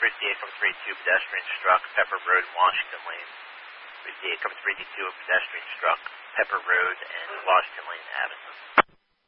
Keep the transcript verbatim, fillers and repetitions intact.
fifty-eight from three two, pedestrian struck Pepper Road, Washington Lane. fifty-eight from three two, pedestrian struck Pepper Road and Washington Lane Avenue.